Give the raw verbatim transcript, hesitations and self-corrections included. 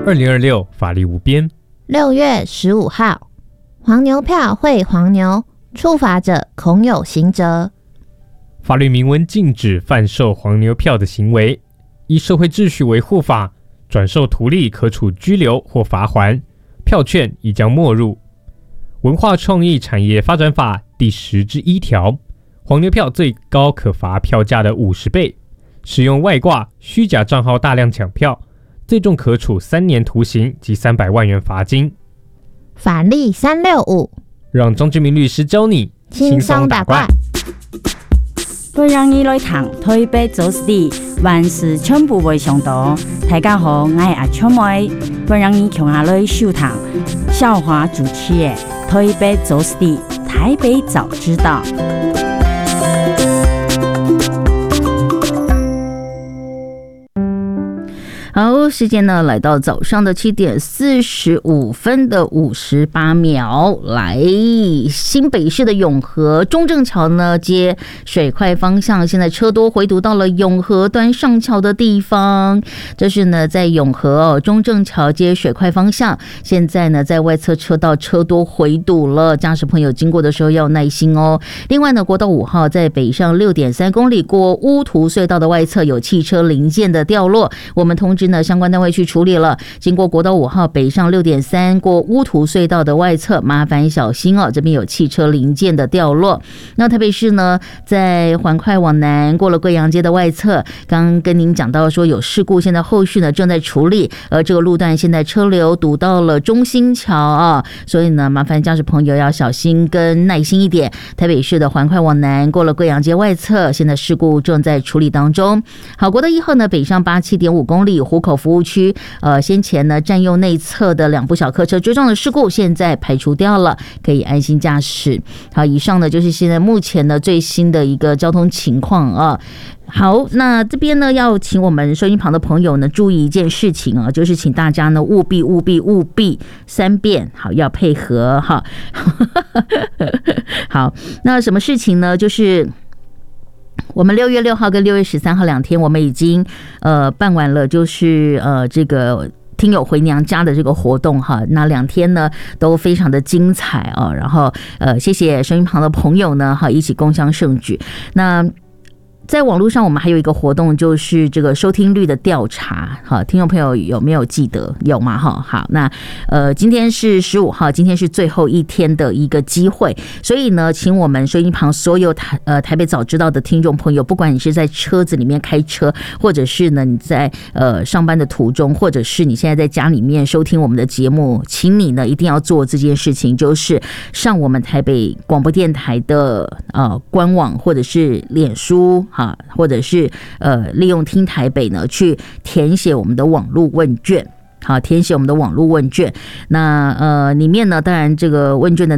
二零二六法律无边。 六月十五号，黄牛票会黄牛，触法者恐有刑责。 法律明文禁止贩售黄牛票的行为，依社会秩序维护法，转售图利可处拘留或罚锾，票券亦将没入。文化创意产业发展法第十之一条，黄牛票最高可罚票价的五十倍，使用外挂、虚假账号大量抢票，最重可处三年徒刑及三百万元罚金。 法律三六五， 让张志明律师教你轻松打怪。 本人已来谈台北走私地，万事全部未上道。大家好，我是阿秋妹。本人已穷下来收谈笑话主持的台北走私地，台北早知道。好，时间呢来到早上的七点四十五分的五十八秒。来，新北市的永和中正桥呢接水快方向，现在车多回堵到了永和端上桥的地方。这是呢在永和哦中正桥接水快方向，现在呢在外侧车道车多回堵了，驾驶朋友经过的时候要耐心哦。另外呢，国道五号在北上六点三公里过乌涂隧道的外侧有汽车零件的掉落，我们通知呢相关单位去处理了。经过国道五号北上六点三过乌涂隧道的外侧，麻烦小心哦，这边有汽车零件的掉落。那台北市呢，在环快往南过了贵阳街的外侧，刚刚跟您讲到说有事故，现在后续呢正在处理，而这个路段现在车流堵到了中兴桥啊，所以呢麻烦驾驶朋友要小心跟耐心一点。台北市的环快往南过了贵阳街外侧，现在事故正在处理当中。好，国道一号呢北上八七点五公里湖口服务区，呃，先前呢占用内侧的两部小客车追撞的事故，现在排除掉了，可以安心驾驶。好，以上呢就是现在目前的最新的一个交通情况啊。好，那这边呢要请我们收音旁的朋友呢注意一件事情啊，就是请大家呢务必务必务必三遍，好，要配合哈。好，那什么事情呢？就是我们六月六号跟六月十三号两天，我们已经呃办完了，就是呃这个听友回娘家的这个活动哈。那两天呢都非常的精彩啊，然后呃谢谢收音旁的朋友呢哈，一起共襄盛举。那在网络上，我们还有一个活动，就是这个收听率的调查。好，听众朋友有没有记得？有吗？哈，好，那呃，今天是十五号，今天是最后一天的一个机会，所以呢，请我们收音旁所有台呃台北早知道的听众朋友，不管你是在车子里面开车，或者是呢你在呃上班的途中，或者是你现在在家里面收听我们的节目，请你呢一定要做这件事情，就是上我们台北广播电台的呃官网或者是脸书。啊，或者是呃，利用听台北呢，去填写我们的网络问卷。好，填写我们的网络问卷。那呃，里面呢，当然这个问卷的